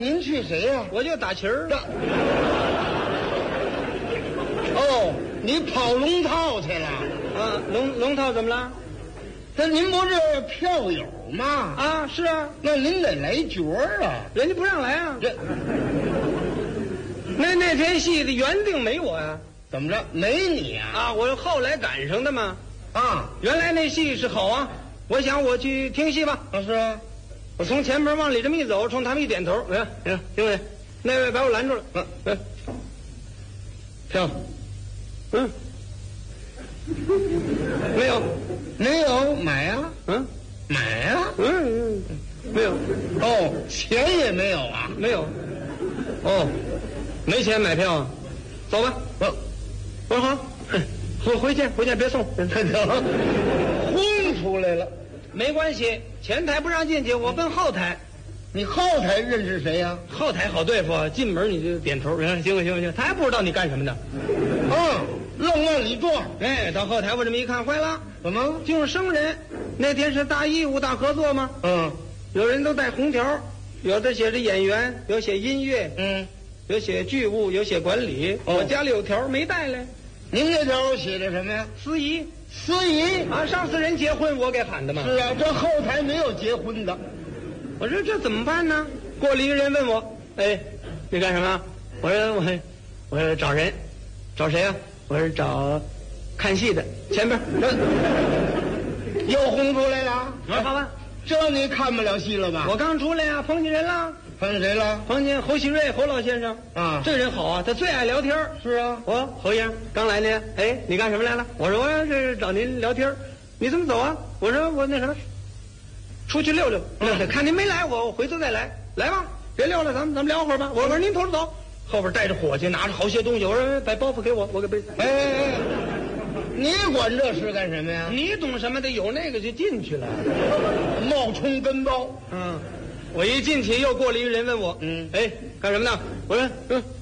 您去谁呀？ 我就打旗儿。 哦，你跑龙套去了？ 啊，龙套怎么了？ 这您不是票友吗？ 啊，是啊， 那您得来角儿啊。 人家不让来啊。 这那天戏的原定没我呀。 怎么着？没你啊？ 啊，我后来赶上的嘛。 啊， 原来那戏是好啊，我想我去听戏吧。 啊是啊。 我从前门往里这么一走，冲他们一点头，行，兄弟，那位把我拦住了。票， 没有买啊？买啊？ 没有。 哦，钱也没有啊？ 没有。哦，没钱买票啊？走吧。我说好，回去别送。 轰出来了。 没关系，前台不让进去，我奔后台。 你后台认识谁呀？ 后台好对付，进门你就点头，行，他还不知道你干什么的。 愣往里撞。 哎，到后台我这么一看，坏了， 怎么？ 就是生人。那天是大义务大合作吗？有人都带红条，有的写着演员，有写音乐，有写剧务，有写管理。我家里有条没带来。 您那条写着什么呀？ 司仪啊，上次人结婚我给喊的嘛。 是啊，这后台没有结婚的。 我说这怎么办呢？过来一个人问我，哎，你干什么？我说找人，找谁啊？我说找看戏的，前边。 又轰出来了。 好吧， 这你看不了戏了吧？ 我刚出来呀，碰见人了。 碰见谁了？ 碰见侯喜瑞，侯老先生啊， 这人好啊，他最爱聊天。 是啊， 侯先生刚来呢，哎，你干什么来了？我说我这是找您聊天。你怎么走啊？我说我那什么，出去溜溜。看您没来，我回头再来。来吧，别溜了，咱们聊会儿吧。我说您偷着走，后边带着伙计，拿着好些东西。我说把包袱给我，我给背。 哎，你管这事干什么呀？ 你懂什么的？有那个就进去了， 冒充跟包。 我一进去，又过来一个人问我，哎，干什么呢？我说，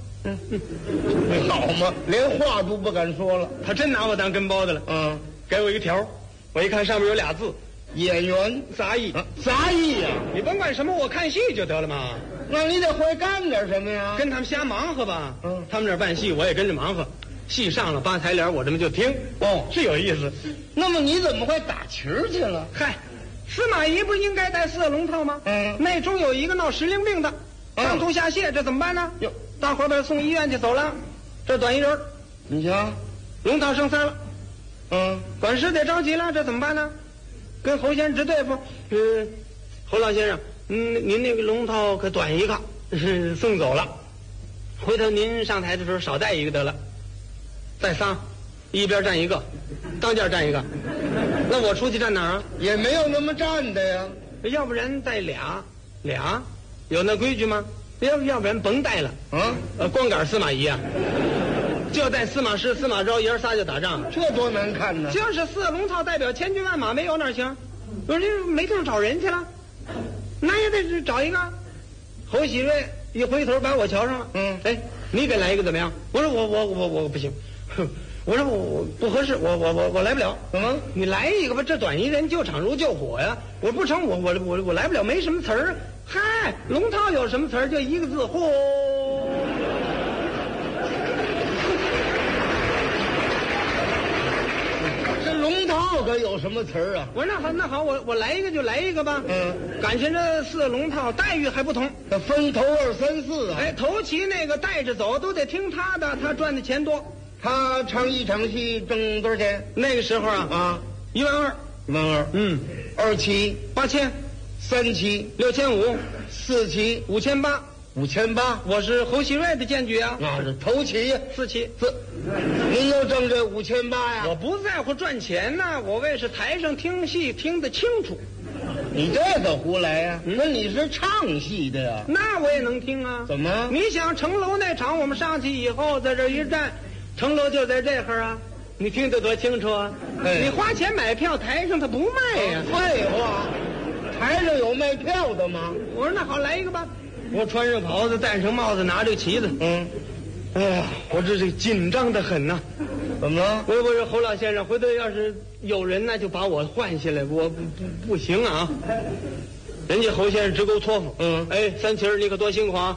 好嘛，连话都不敢说了。 他真拿我当跟包的了。给我一个条，我一看上面有俩字， 演员杂役。 杂役呀？ 你甭管什么，我看戏就得了嘛。 那你得会干点什么呀？ 跟他们瞎忙活吧。他们那儿办戏，我也跟着忙活。戏上了，扒台帘，我这么就听。是有意思。 那么你怎么会打旗儿去了？ 嗨。司马懿不是应该戴4个龙套吗？内中有一个闹时令病的，上吐下泻，这怎么办呢？大伙儿把他送医院去，走了。这短一人， 你瞧， 龙套剩3了。管事得着急了，这怎么办呢？跟侯先生直对付。侯老先生，您那个龙套可短一个，送走了。回头您上台的时候少带一个得了，再仨，一边站一个，当间站一个。那我出去站哪儿啊？ 也没有那么站的呀。 要不然带俩，有那规矩吗？要不然甭带了。光杆司马懿啊，就带司马师、司马昭爷仨就打仗， 这多难看呢！ 就是4龙套代表千军万马，没有哪行？我说这没地方找人去了，那也得找一个。侯喜瑞一回头把我瞧上了。哎，你给来一个怎么样？我说我不行。我说我不合适，我来不了。怎么？你来一个吧，这短一人救场如救火呀！我不成，我来不了，没什么词儿。嗨，龙套有什么词儿？就一个字，嚯！ 这龙套可有什么词儿啊？ 我说那好，我来一个就来一个吧。感情这4龙套待遇还不同， 分头2、3、4啊。 哎，头旗那个带着走都得听他的，他赚的钱多。 他唱一场戏挣多少钱？ 那个时候12000。 12000。2期 8000， 3期 6500， 4期 5800。我是侯喜瑞的荐举啊。 那是头期呀 ，4期。 您就挣这5800呀？ 我不在乎赚钱呐，我为是台上听戏听得清楚。 你这个胡来呀？那你是唱戏的呀？ 那我也能听啊。 怎么？ 你想城楼那场，我们上去以后，在这一站。城楼就在这儿啊，你听得多清楚啊！你花钱买票，台上他不卖呀。 废话，台上有卖票的吗？ 我说那好，来一个吧。我穿上袍子，戴上帽子，拿着旗子。哎呀，我这是紧张的很呐。 怎么了？ 我说侯老先生，回头要是有人呢，就把我换下来，我不行啊。 人家侯先生直勾托付。 嗯哎，三七儿你可多辛苦啊。